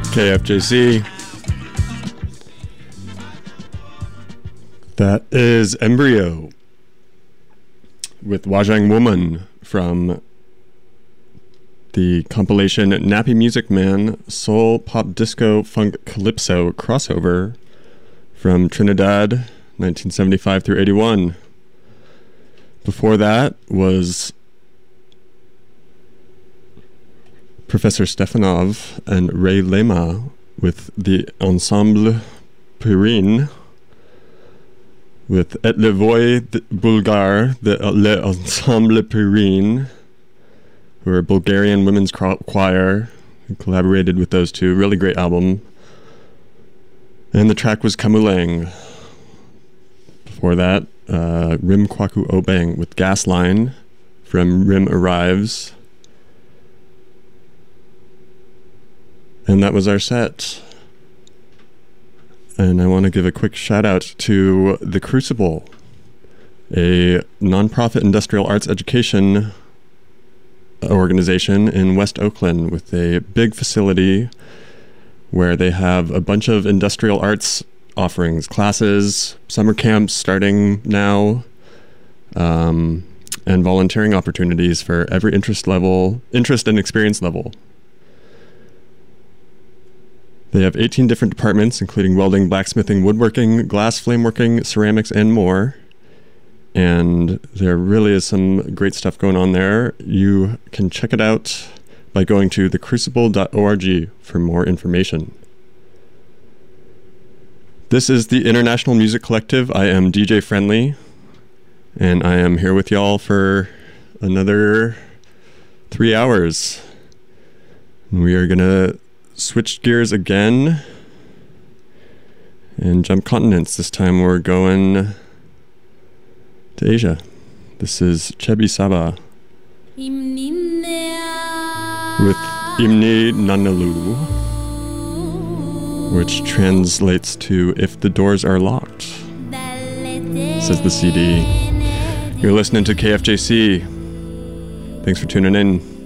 KFJC. That is Embryo with Wajang Woman from the compilation Nappy Music Man Soul Pop Disco Funk Calypso Crossover from Trinidad 1975 through 81. Before that was Professor Stefanov and Ray Lema with the Ensemble Purine, with Et le Voix Bulgare, le Ensemble Purine, who are a Bulgarian women's choir who collaborated with those two. Really great album. And the track was Kamuleng. Before that, Rim Kwaku Obang with Gasline from Rim Arrives. And that was our set. And I want to give a quick shout out to The Crucible, a nonprofit industrial arts education organization in West Oakland with a big facility where they have a bunch of industrial arts offerings, classes, summer camps starting now, and volunteering opportunities for every interest and experience level. They have 18 different departments, including welding, blacksmithing, woodworking, glass flameworking, ceramics, and more. And there really is some great stuff going on there. You can check it out by going to thecrucible.org for more information. This is the International Music Collective. I am DJ Friendly, and I am here with y'all for another 3 hours. We are going to switch gears again and jump continents. This time we're going to Asia. This is Chebi Saba with Imni Nanalu, which translates to If the Doors Are Locked, says the CD. You're listening to KFJC. Thanks for tuning in.